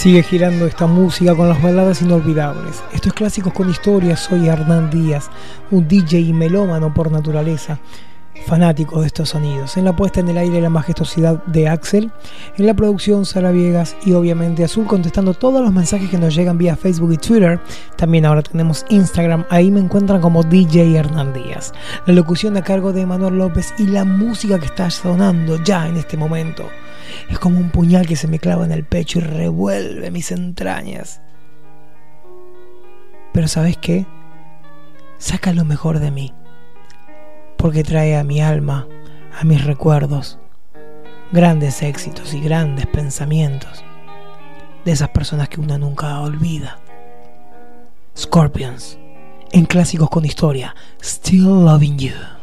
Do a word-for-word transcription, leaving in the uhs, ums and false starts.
Sigue girando esta música con las baladas inolvidables. Esto es Clásicos con Historia. Soy Hernán Díaz, un D J y melómano por naturaleza, fanático de estos sonidos. En la puesta en el aire, la majestuosidad de Axel, en la producción Sara Viegas y obviamente Azul contestando todos los mensajes que nos llegan vía Facebook y Twitter. También ahora tenemos Instagram, ahí me encuentran como D J Hernán Díaz. La locución a cargo de Manuel López y la música que está sonando ya en este momento es como un puñal que se me clava en el pecho y revuelve mis entrañas. Pero ¿sabes qué? Saca lo mejor de mí, porque trae a mi alma, a mis recuerdos, grandes éxitos y grandes pensamientos de esas personas que uno nunca olvida. Scorpions, en Clásicos con Historia, Still Loving You.